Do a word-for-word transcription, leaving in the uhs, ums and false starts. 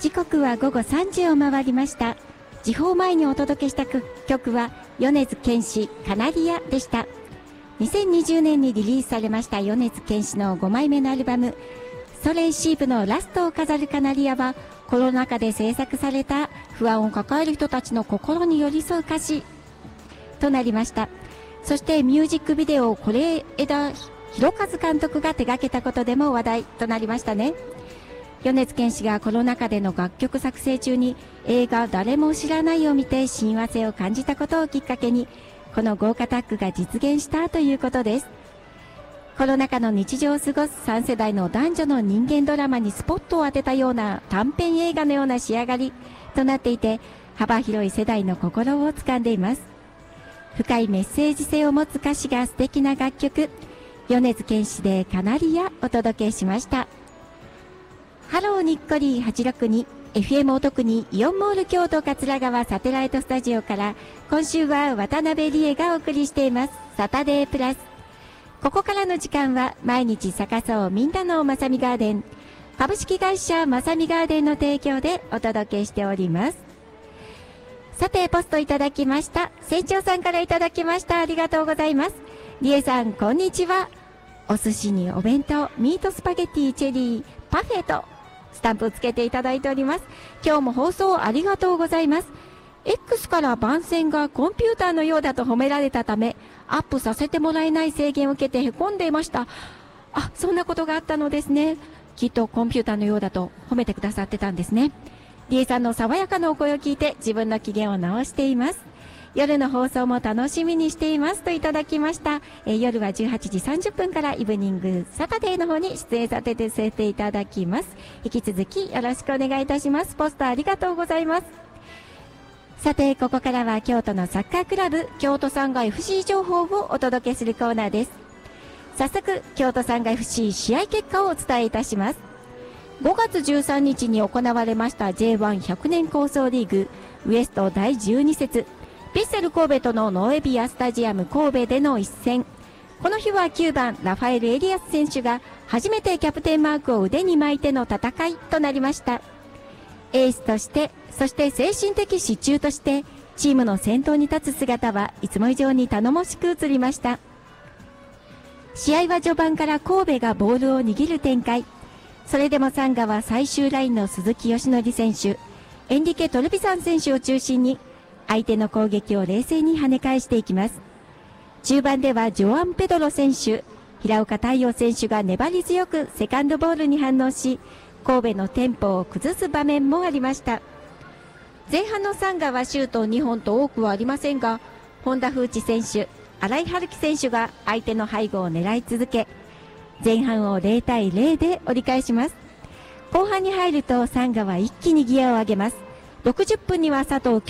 時刻はごごさんじを回りました。時報前にお届けした曲は米津玄師カナリアでした。にせんにじゅうねんにリリースされました米津玄師のごまいめのアルバムソレイシープのラストを飾るカナリアは、コロナ禍で制作された不安を抱える人たちの心に寄り添う歌詞となりました。そしてミュージックビデオを是枝裕和監督が手掛けたことでも話題となりましたね。米津玄師がコロナ禍での楽曲作成中に映画誰も知らないを見て親和性を感じたことをきっかけに、この豪華タッグが実現したということです。コロナ禍の日常を過ごすさん世代の男女の人間ドラマにスポットを当てたような短編映画のような仕上がりとなっていて、幅広い世代の心を掴んでいます。深いメッセージ性を持つ歌詞が素敵な楽曲、米津玄師でカナリアお届けしました。ハローにっこりはちろくに エフエム お得にイオンモール京都桂川サテライトスタジオから、今週は渡辺理恵がお送りしていますサタデープラス。ここからの時間は毎日咲かそうみんなのまさみガーデン、株式会社まさみガーデンの提供でお届けしております。さて、ポストいただきました。船長さんからいただきました。ありがとうございます。りえさん、こんにちは。お寿司にお弁当、ミートスパゲティチェリーパフェとスタンプをつけていただいております。今日も放送ありがとうございます。X から番宣がコンピューターのようだと褒められたため、アップさせてもらえない制限を受けてへこんでいました。あ、そんなことがあったのですね。きっとコンピューターのようだと褒めてくださってたんですね。りえさんの爽やかなお声を聞いて自分の機嫌を直しています。夜の放送も楽しみにしていますといただきました。えー、夜はじゅうはちじさんじゅっぷんからイブニングサタデーの方に出演させてさせていただきます。引き続きよろしくお願いいたします。ポスターありがとうございます。さて、ここからは京都のサッカークラブ京都サンガ エフシー 情報をお届けするコーナーです。早速、京都サンガ エフシー 試合結果をお伝えいたします。ごがつじゅうさんにちに行われました ジェイワンひゃく 年構想リーグウエストだいじゅうに節、ヴィッセル神戸とのノエビアスタジアム神戸での一戦。この日はきゅうばんラファエル・エリアス選手が初めてキャプテンマークを腕に巻いての戦いとなりました。エースとして、そして精神的支柱としてチームの先頭に立つ姿はいつも以上に頼もしく映りました。試合は序盤から神戸がボールを握る展開。それでもサンガは最終ラインの鈴木義則選手、エンリケ・トルビサン選手を中心に相手の攻撃を冷静に跳ね返していきます。中盤ではジョアン・ペドロ選手、平岡太陽選手が粘り強くセカンドボールに反応し、神戸のテンポを崩す場面もありました。前半のサンガはシュートにほんと多くはありませんが、本田風知選手、新井春樹選手が相手の背後を狙い続け、前半をゼロたいゼロで折り返します。後半に入るとサンガは一気にギアを上げます。ろくじゅっぷんには佐藤